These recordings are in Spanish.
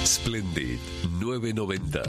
Splendid 990.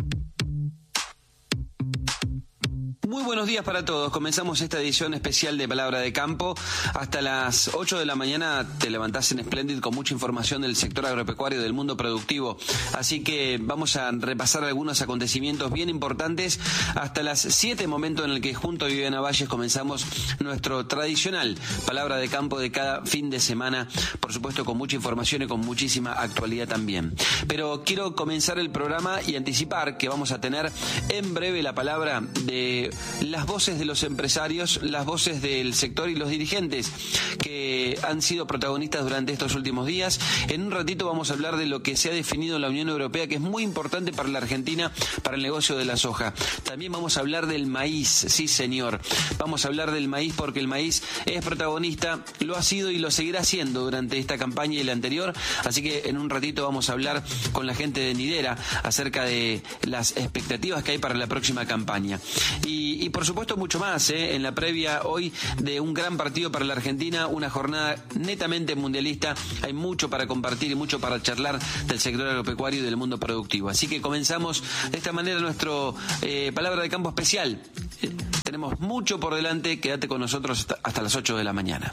Muy buenos días para todos. Comenzamos esta edición especial de Palabra de Campo. Hasta las 8 de la mañana te levantás en Splendid con mucha información del sector agropecuario, del mundo productivo. Así que vamos a repasar algunos acontecimientos bien importantes hasta las 7, momento en el que junto a Viviana Valles comenzamos nuestro tradicional Palabra de Campo de cada fin de semana. Por supuesto con mucha información y con muchísima actualidad también. Pero quiero comenzar el programa y anticipar que vamos a tener en breve la palabra de las voces de los empresarios, las voces del sector y los dirigentes que han sido protagonistas durante estos últimos días. En un ratito vamos a hablar de lo que se ha definido en la Unión Europea, que es muy importante para la Argentina, para el negocio de la soja. También vamos a hablar del maíz, sí señor. Vamos a hablar del maíz porque el maíz es protagonista, lo ha sido y lo seguirá siendo durante esta campaña y la anterior. Así que en un ratito vamos a hablar con la gente de Nidera acerca de las expectativas que hay para la próxima campaña. Y por supuesto mucho más, en la previa hoy de un gran partido para la Argentina, una jornada netamente mundialista. Hay mucho para compartir y mucho para charlar del sector agropecuario y del mundo productivo. Así que comenzamos de esta manera nuestro Palabra de Campo especial. Tenemos mucho por delante, quédate con nosotros hasta las 8 de la mañana.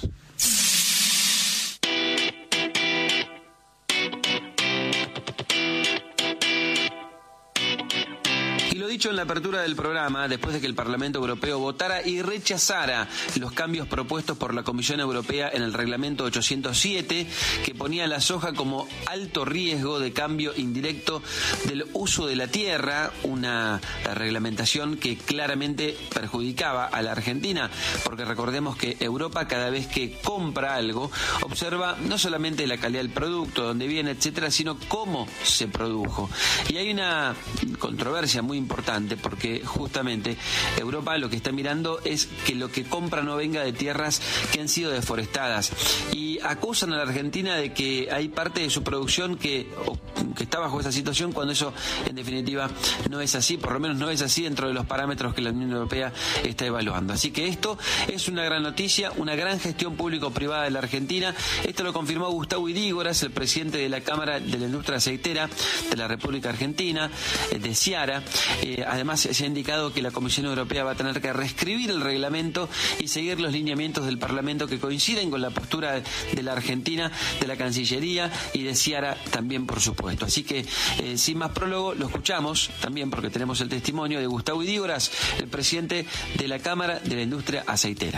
Dicho en la apertura del programa, después de que el Parlamento Europeo votara y rechazara los cambios propuestos por la Comisión Europea en el Reglamento 807, que ponía la soja como alto riesgo de cambio indirecto del uso de la tierra, una reglamentación que claramente perjudicaba a la Argentina, porque recordemos que Europa, cada vez que compra algo, observa no solamente la calidad del producto, dónde viene, etcétera, sino cómo se produjo. Y hay una controversia muy importante, porque justamente Europa lo que está mirando es que lo que compra no venga de tierras que han sido deforestadas, y acusan a la Argentina de que hay parte de su producción que está bajo esa situación, cuando eso en definitiva no es así, por lo menos no es así dentro de los parámetros que la Unión Europea está evaluando. Así que esto es una gran noticia, una gran gestión público-privada de la Argentina. Esto lo confirmó Gustavo Idígoras, el presidente de la Cámara de la Industria Aceitera de la República Argentina, de Ciara. Además se ha indicado que la Comisión Europea va a tener que reescribir el reglamento y seguir los lineamientos del Parlamento que coinciden con la postura de la Argentina, de la Cancillería y de Ciara también, por supuesto. Así que sin más prólogo, lo escuchamos también porque tenemos el testimonio de Gustavo Idígoras, el presidente de la Cámara de la Industria Aceitera.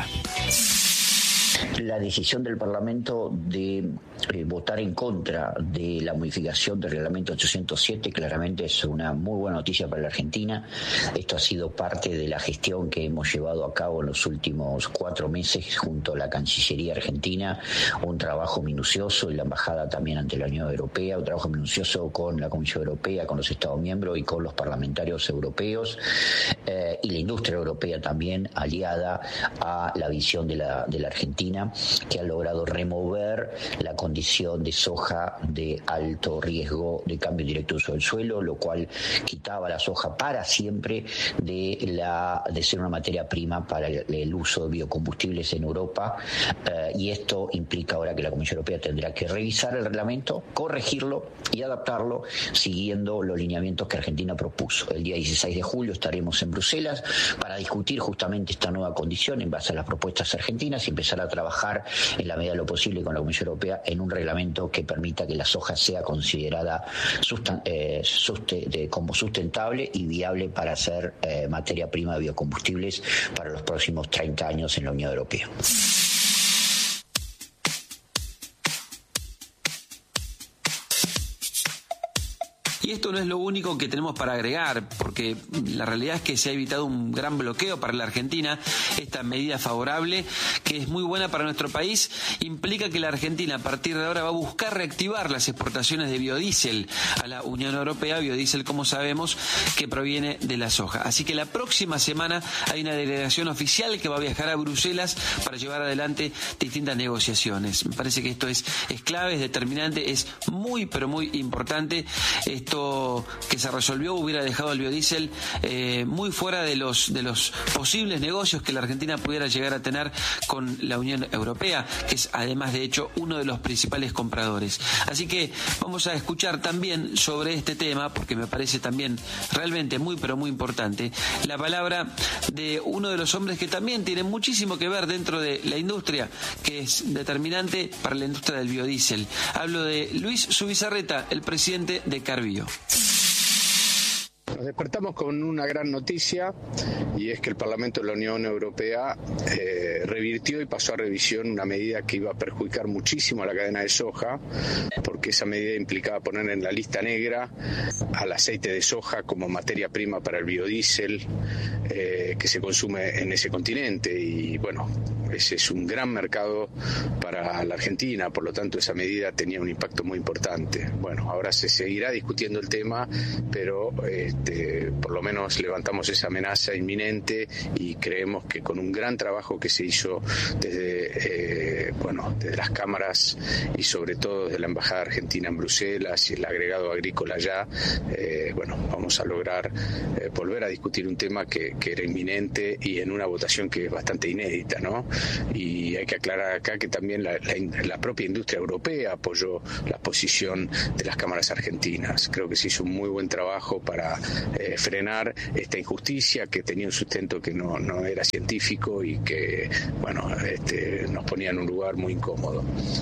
La decisión del Parlamento de votar en contra de la modificación del reglamento 807 claramente es una muy buena noticia para la Argentina. Esto ha sido parte de la gestión que hemos llevado a cabo en los últimos 4 meses junto a la Cancillería Argentina, un trabajo minucioso, y la Embajada también ante la Unión Europea, un trabajo minucioso con la Comisión Europea, con los Estados miembros y con los parlamentarios europeos, y la industria europea también, aliada a la visión de la Argentina, que ha logrado remover la condición de soja de alto riesgo de cambio directo de uso del suelo, lo cual quitaba la soja para siempre de ser una materia prima para el uso de biocombustibles en Europa, y esto implica ahora que la Comisión Europea tendrá que revisar el reglamento, corregirlo y adaptarlo siguiendo los lineamientos que Argentina propuso. El día 16 de julio estaremos en Bruselas para discutir justamente esta nueva condición en base a las propuestas argentinas y empezar a trabajar en la medida de lo posible con la Comisión Europea en un reglamento que permita que la soja sea considerada como sustentable y viable para ser materia prima de biocombustibles para los próximos 30 años en la Unión Europea. Y esto no es lo único que tenemos para agregar, porque la realidad es que se ha evitado un gran bloqueo para la Argentina. Esta medida favorable, que es muy buena para nuestro país, implica que la Argentina a partir de ahora va a buscar reactivar las exportaciones de biodiesel a la Unión Europea, biodiesel, como sabemos, que proviene de la soja. Así que la próxima semana hay una delegación oficial que va a viajar a Bruselas para llevar adelante distintas negociaciones. Me parece que esto es clave, es determinante, es muy, pero muy importante. Esto esto que se resolvió hubiera dejado el biodiesel muy fuera de los posibles negocios que la Argentina pudiera llegar a tener con la Unión Europea, que es además de hecho uno de los principales compradores. Así que vamos a escuchar también sobre este tema, porque me parece también realmente muy pero muy importante, la palabra de uno de los hombres que también tiene muchísimo que ver dentro de la industria, que es determinante para la industria del biodiesel. Hablo de Luis Zubizarreta, el presidente de Carbio. Nos despertamos con una gran noticia, y es que el Parlamento de la Unión Europea revirtió y pasó a revisión una medida que iba a perjudicar muchísimo a la cadena de soja, porque esa medida implicaba poner en la lista negra al aceite de soja como materia prima para el biodiesel que se consume en ese continente. Y bueno, ese es un gran mercado para la Argentina, por lo tanto esa medida tenía un impacto muy importante. Bueno, ahora se seguirá discutiendo el tema, pero por lo menos levantamos esa amenaza inminente, y creemos que con un gran trabajo que se hizo desde las cámaras y sobre todo desde la Embajada Argentina en Bruselas y el agregado agrícola allá, vamos a lograr volver a discutir un tema que era inminente y en una votación que es bastante inédita, ¿no? Y hay que aclarar acá que también la propia industria europea apoyó la posición de las cámaras argentinas. Creo que se hizo un muy buen trabajo para frenar esta injusticia que tenía un sustento que no era científico y que nos ponía en un lugar muy incómodo.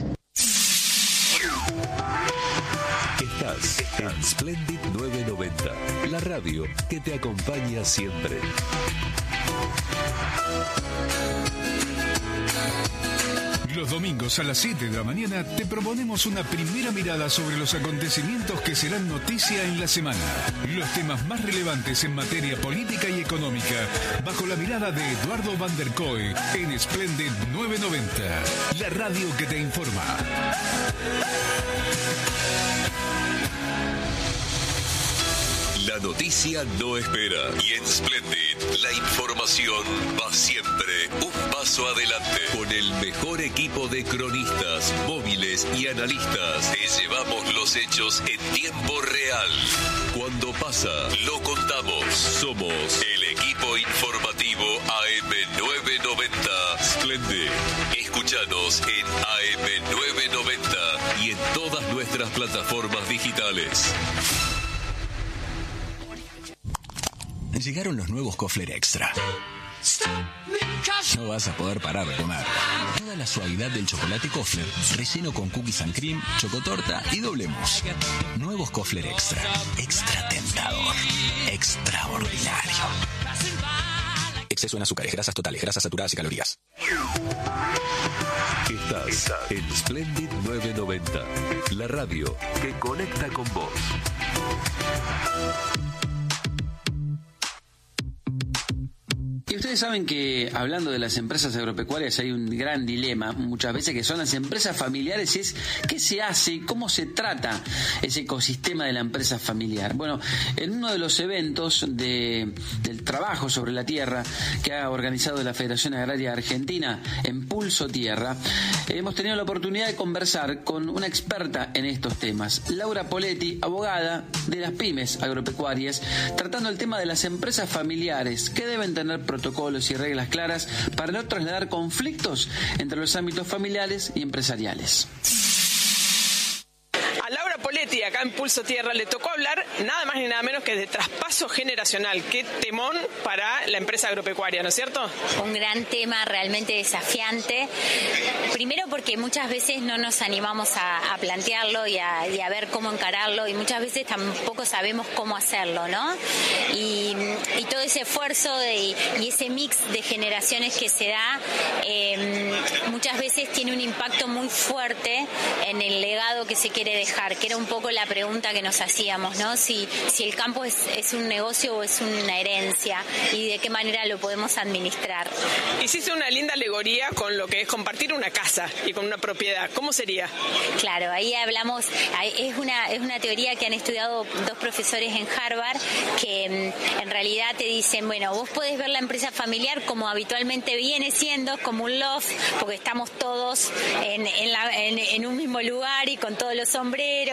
Estás en Splendid 990, la radio que te acompaña siempre. Los domingos a las 7 de la mañana te proponemos una primera mirada sobre los acontecimientos que serán noticia en la semana. Los temas más relevantes en materia política y económica, bajo la mirada de Eduardo Van der Koe en Splendid 990, la radio que te informa. La noticia no espera, y en Splendid la información va siempre un paso adelante. Con el mejor equipo de cronistas, móviles y analistas, te llevamos los hechos en tiempo real. Cuando pasa, lo contamos. Somos el equipo informativo AM990 Splendid. Escúchanos en AM990 y en todas nuestras plataformas digitales. Llegaron los nuevos Kofler Extra. No vas a poder parar de comer. Toda la suavidad del chocolate Kofler, relleno con cookies and cream, chocotorta y doble mousse. Nuevos Kofler Extra. Extra tentador. Extraordinario. Exceso en azúcares, grasas totales, grasas saturadas y calorías. Estás en Splendid 990, la radio que conecta con vos. Y ustedes saben que, hablando de las empresas agropecuarias, hay un gran dilema muchas veces, que son las empresas familiares, y es qué se hace, cómo se trata ese ecosistema de la empresa familiar. Bueno, en uno de los eventos del trabajo sobre la tierra que ha organizado la Federación Agraria Argentina en Pulso Tierra, hemos tenido la oportunidad de conversar con una experta en estos temas, Laura Poletti, abogada de las pymes agropecuarias, tratando el tema de las empresas familiares que deben tener protocolos y reglas claras para no trasladar conflictos entre los ámbitos familiares y empresariales. A Laura Poletti, acá en Pulso Tierra, le tocó hablar nada más ni nada menos que de traspaso generacional. Qué temón para la empresa agropecuaria, ¿no es cierto? Un gran tema realmente desafiante. Primero porque muchas veces no nos animamos a plantearlo y a ver cómo encararlo, y muchas veces tampoco sabemos cómo hacerlo, ¿no? Y todo ese esfuerzo y ese mix de generaciones que se da muchas veces tiene un impacto muy fuerte en el legado que se quiere dejar, que era un poco la pregunta que nos hacíamos, ¿no? Si el campo es un negocio o es una herencia, y de qué manera lo podemos administrar. Hiciste una linda alegoría con lo que es compartir una casa y con una propiedad. ¿Cómo sería? Claro, ahí hablamos, es una teoría que han estudiado dos profesores en Harvard, que en realidad te dicen, bueno, vos podés ver la empresa familiar como habitualmente viene siendo, como un loft, porque estamos todos en un mismo lugar y con todos los sombreros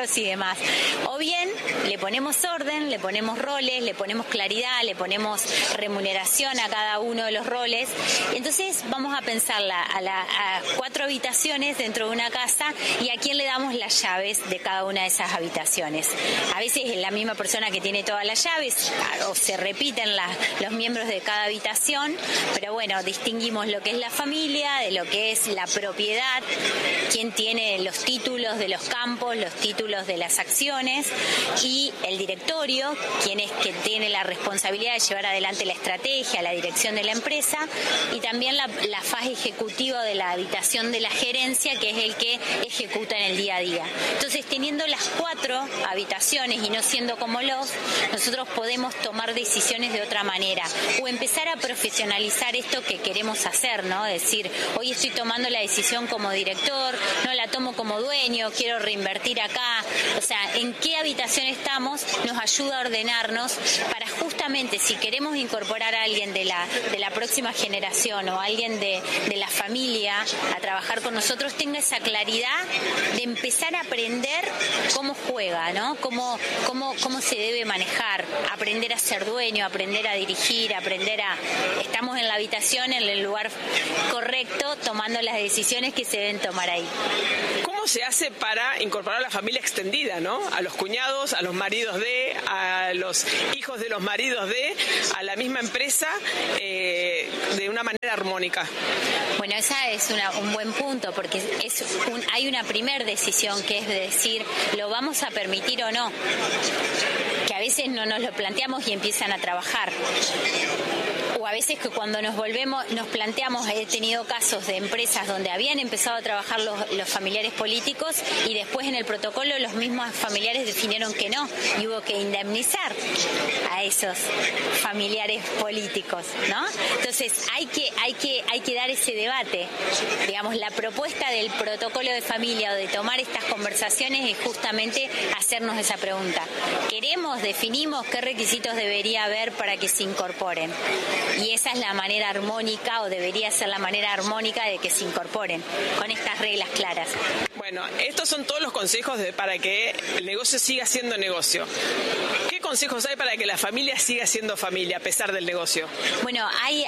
horarios y demás. O bien le ponemos orden, le ponemos roles, le ponemos claridad, le ponemos remuneración a cada uno de los roles. Entonces vamos a pensarla a 4 habitaciones dentro de una casa y a quién le damos las llaves de cada una de esas habitaciones. A veces es la misma persona que tiene todas las llaves o se repiten los miembros de cada habitación, pero bueno, distinguimos lo que es la familia de lo que es la propiedad, quién tiene los títulos de los campos, los títulos de las acciones, y el directorio, quién es que tiene la responsabilidad de llevar adelante la estrategia, la dirección de la empresa, y también la fase ejecutiva de la habitación de la gerencia, que es el que ejecuta en el día a día. Entonces, teniendo las 4 habitaciones y no siendo como nosotros podemos tomar decisiones de otra manera o empezar a profesionalizar esto que queremos hacer, ¿no? Es decir, hoy estoy tomando la decisión como director, no la tomo como dueño, quiero reinvertir acá. O sea, en qué habitación estamos nos ayuda a ordenarnos para justamente, si queremos incorporar a alguien de la próxima generación o alguien de la familia a trabajar con nosotros, tenga esa claridad de empezar a aprender cómo juega, ¿no? Cómo se debe manejar, aprender a ser dueño, aprender a dirigir, estamos en la habitación, en el lugar correcto, tomando las decisiones que se deben tomar ahí. ¿Cómo se hace para incorporar a la familia extendida, ¿no? A los cuñados, a los maridos a los hijos de los maridos a la misma empresa, de una manera armónica? Bueno, esa es un buen punto, porque hay una primer decisión que es de decir, ¿lo vamos a permitir o no? Que a veces no nos lo planteamos y empiezan a trabajar. O a veces que cuando nos planteamos, he tenido casos de empresas donde habían empezado a trabajar los familiares políticos y después en el protocolo los mismos familiares definieron que no y hubo que indemnizar a esos familiares políticos, ¿no? Entonces hay que dar ese debate. Digamos, la propuesta del protocolo de familia o de tomar estas conversaciones es justamente hacernos esa pregunta. Definimos qué requisitos debería haber para que se incorporen. Y esa es la manera armónica, o debería ser la manera armónica de que se incorporen, con estas reglas claras. Bueno, estos son todos los consejos para que el negocio siga siendo negocio. ¿Qué consejos hay para que la familia siga siendo familia a pesar del negocio? Bueno,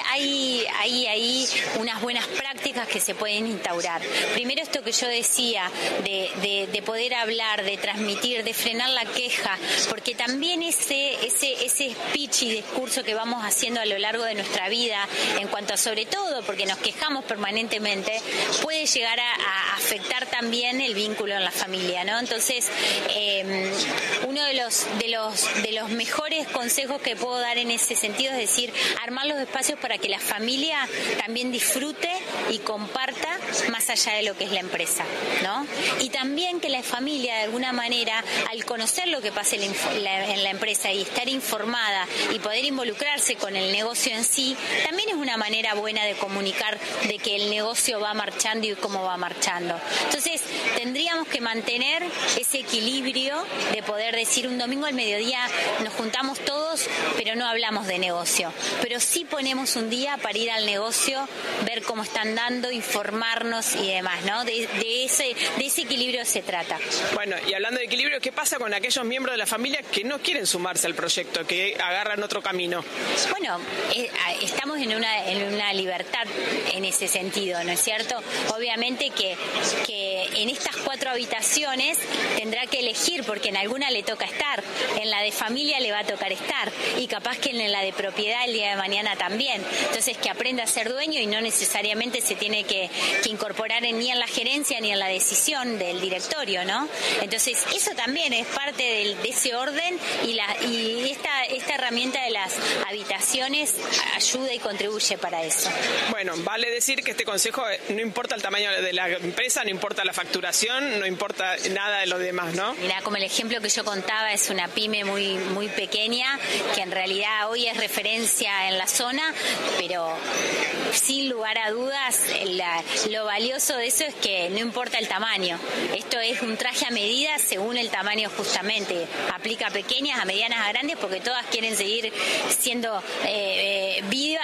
hay unas buenas prácticas que se pueden instaurar. Primero, esto que yo decía, de poder hablar, de transmitir, de frenar la queja, porque también ese speech y discurso que vamos haciendo a lo largo de nuestra vida, en cuanto a, sobre todo porque nos quejamos permanentemente, puede llegar a afectar también el vínculo en la familia, ¿no? Entonces, uno de los mejores consejos que puedo dar en ese sentido es decir, armar los espacios para que la familia también disfrute y comparta más allá de lo que es la empresa, ¿no? Y también que la familia, de alguna manera, al conocer lo que pasa en la empresa y estar informada y poder involucrarse con el negocio en sí, también es una manera buena de comunicar de que el negocio va marchando y cómo va marchando. Entonces, tendríamos que mantener ese equilibrio de poder decir, un domingo al mediodía nos juntamos todos, pero no hablamos de negocio. Pero sí ponemos un día para ir al negocio, ver cómo están dando, informarnos y demás, ¿no? De ese equilibrio se trata. Bueno, y hablando de equilibrio, ¿qué pasa con aquellos miembros de la familia que no quieren sumarse al proyecto, que agarran otro camino? Bueno, estamos en una libertad en ese sentido, ¿no es cierto? Obviamente que en estas 4 habitaciones tendrá que elegir, porque en alguna le toca estar, en la de familia le va a tocar estar, y capaz que en la de propiedad el día de mañana también. Entonces, que aprenda a ser dueño y no necesariamente se tiene que incorporar ni en la gerencia ni en la decisión del directorio, ¿no? Entonces, eso también es parte de ese orden, y esta herramienta de las habitaciones ayuda y contribuye para eso. Bueno, vale decir que este consejo no importa el tamaño de la empresa, no importa la facturación, no importa nada de lo demás, ¿no? Mira, como el ejemplo que yo contaba, es una pyme muy, muy pequeña, que en realidad hoy es referencia en la zona, pero sin lugar a dudas, lo valioso de eso es que no importa el tamaño. Esto es un traje a medida según el tamaño justamente. Aplica a pequeñas, a medianas, a grandes, porque todas quieren seguir siendo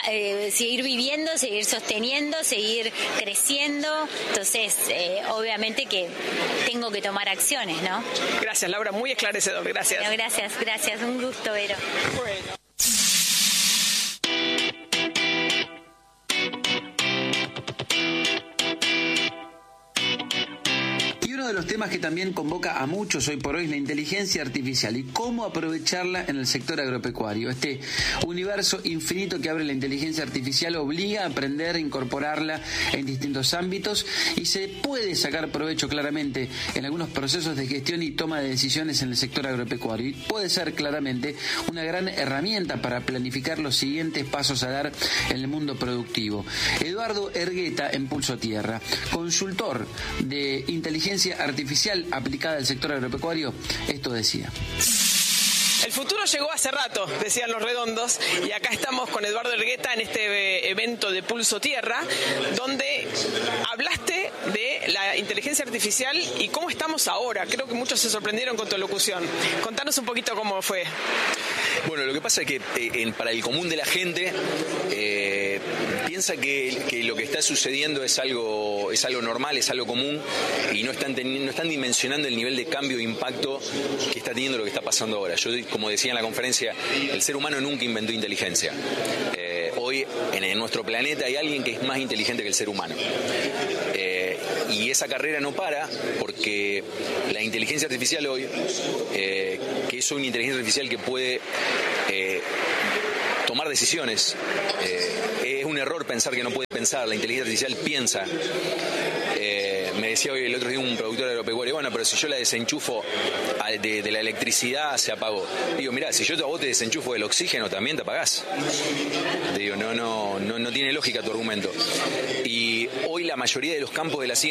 seguir viviendo, seguir sosteniendo, seguir creciendo. Entonces, obviamente obviamente que tengo que tomar acciones, ¿no? Gracias, Laura, muy esclarecedor, gracias. Bueno, gracias, un gusto, Vero. Bueno. Uno de los temas que también convoca a muchos hoy por hoy es la inteligencia artificial y cómo aprovecharla en el sector agropecuario. Este universo infinito que abre la inteligencia artificial obliga a aprender a incorporarla en distintos ámbitos y se puede sacar provecho claramente en algunos procesos de gestión y toma de decisiones en el sector agropecuario y puede ser claramente una gran herramienta para planificar los siguientes pasos a dar en el mundo productivo. Eduardo Ergueta en Pulso Tierra, consultor de inteligencia artificial aplicada al sector agropecuario, esto decía. El futuro llegó hace rato, decían los redondos, y acá estamos con Eduardo Ergueta en este evento de Pulso Tierra, donde hablaste de la inteligencia artificial y cómo estamos ahora. Creo que muchos se sorprendieron con tu locución. Contanos un poquito cómo fue. Bueno, lo que pasa es que para el común de la gente piensa que lo que está sucediendo es algo normal, es algo común y no están dimensionando el nivel de cambio e impacto que está teniendo lo que está pasando ahora. Yo, como decía en la conferencia, el ser humano nunca inventó inteligencia. Hoy en nuestro planeta hay alguien que es más inteligente que el ser humano. Y esa carrera no para porque la inteligencia artificial hoy, que es una inteligencia artificial que puede tomar decisiones, es un error pensar que no puede pensar. La inteligencia artificial piensa. Me decía hoy el otro día un productor agropecuario, bueno, pero si yo la desenchufo de la electricidad se apagó. Digo, mirá, si yo a vos te desenchufo del oxígeno también te apagás. Digo, no tiene lógica tu argumento. Y hoy la mayoría de los campos de la ciencia